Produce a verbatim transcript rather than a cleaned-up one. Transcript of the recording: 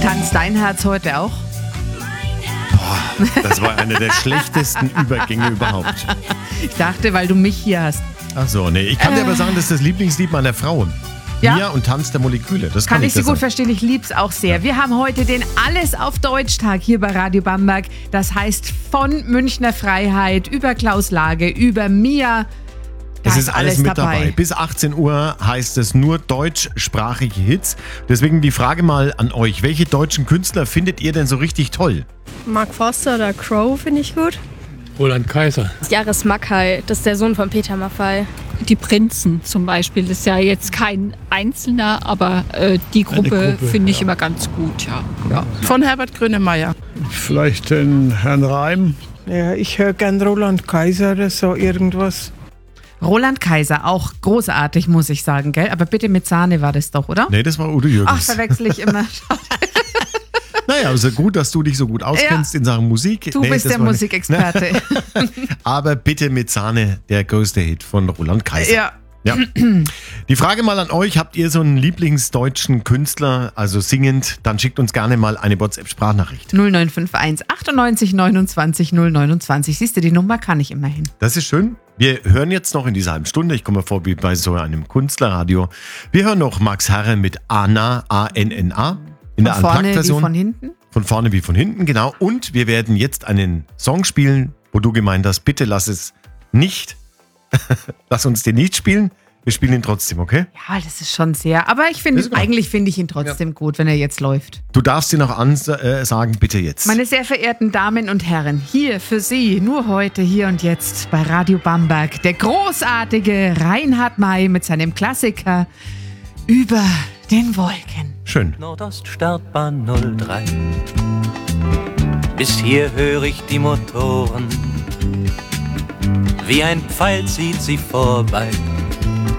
Tanzt dein Herz heute auch? Boah, das war einer der schlechtesten Übergänge überhaupt. Ich dachte, weil du mich hier hast. Ach so, nee. Ich kann Äh. dir aber sagen, das ist das Lieblingslied meiner Frau. Ja? Mia und Tanz der Moleküle. Das kann, Kann ich sie das gut sagen. verstehen, ich lieb's auch sehr. Wir haben heute den Alles auf Deutsch-Tag hier bei Radio Bamberg. Das heißt von Münchner Freiheit über Klaus Lage, über Mia. Da Es ist alles mit dabei. Bis achtzehn Uhr heißt es nur deutschsprachige Hits. Deswegen die Frage mal an euch. Welche deutschen Künstler findet ihr denn so richtig toll? Mark Forster oder Crow finde ich gut. Roland Kaiser. Jaris Mackay, das ist der Sohn von Peter Maffay. Die Prinzen zum Beispiel, das ist ja jetzt kein Einzelner, aber äh, die Gruppe, Gruppe, finde ich ja. immer ganz gut. Ja. Ja. Von Herbert Grönemeyer. Vielleicht den Herrn Reim. Ja, ich höre gern Roland Kaiser oder so irgendwas. Roland Kaiser, auch großartig, muss ich sagen, gell? Aber bitte mit Sahne war das doch, oder? Nee, das war Udo Jürgens. Ach, verwechsel ich immer. Naja, also gut, dass du dich so gut auskennst Ja. in Sachen Musik. Du Nee, bist das der war- Musikexperte. Aber bitte mit Sahne, der größte Hit von Roland Kaiser. Ja. Ja. Die Frage mal an euch, habt ihr so einen Lieblingsdeutschen Künstler, also singend, dann schickt uns gerne mal eine WhatsApp-Sprachnachricht. null neun fünf eins achtundneunzig neunundzwanzig null neunundzwanzig. Siehst du, die Nummer kann ich immerhin. Das ist schön. Wir hören jetzt noch in dieser halben Stunde, ich komme mir vor wie bei so einem Künstlerradio, wir hören noch Max Herre mit Anna, A N N A, in der Von vorne wie Unplugged-Version. von hinten? Von vorne wie von hinten, genau. Und wir werden jetzt einen Song spielen, wo du gemeint hast, bitte lass es nicht, lass uns den nicht spielen. Wir spielen ihn trotzdem, okay? Ja, das ist schon sehr. Aber ich finde, Das ist gut. eigentlich finde ich ihn trotzdem gut, wenn er jetzt läuft. Du darfst ihn auch ansagen, bitte jetzt. Meine sehr verehrten Damen und Herren, hier für Sie, nur heute, hier und jetzt bei Radio Bamberg, der großartige Reinhard May mit seinem Klassiker Über den Wolken. Schön. Nordoststartbahn null drei. Bis hier höre ich die Motoren. Wie ein Pfeil zieht sie vorbei.